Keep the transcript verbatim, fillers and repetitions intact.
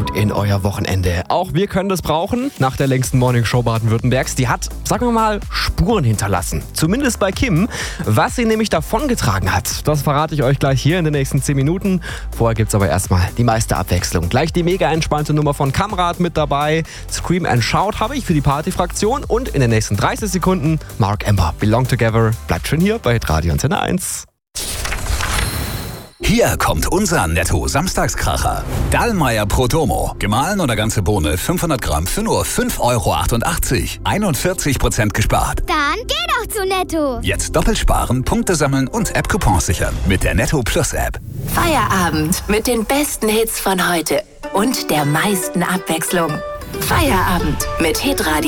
gut in euer Wochenende. Auch wir können das brauchen. Nach der längsten Morningshow Baden-Württembergs, die hat, sagen wir mal, Spuren hinterlassen. Zumindest bei Kim. Was sie nämlich davongetragen hat, das verrate ich euch gleich hier in den nächsten zehn Minuten. Vorher gibt's aber erstmal die meiste Abwechslung. Gleich die mega entspannte Nummer von Kamrat mit dabei. Scream and Shout habe ich für die Partyfraktion. Und in den nächsten dreißig Sekunden Mark Ember, Belong Together. Bleibt schön hier bei Radio Antenne eins. Hier kommt unser Netto-Samstagskracher. Dallmayr Prodomo. Gemahlen oder ganze Bohne fünfhundert Gramm für nur fünf Euro achtundachtzig. einundvierzig Prozent gespart. Dann geh doch zu Netto. Jetzt doppelt sparen, Punkte sammeln und App-Coupons sichern mit der Netto Plus App. Feierabend mit den besten Hits von heute und der meisten Abwechslung. Feierabend mit Hitradio.